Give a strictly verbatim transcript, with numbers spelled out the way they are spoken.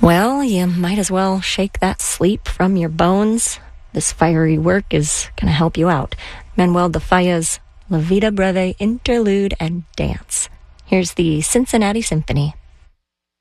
Well, you might as well shake that sleep from your bones. This fiery work is going to help you out. Manuel de Falla's La Vida Breve Interlude and Dance. Here's the Cincinnati Symphony.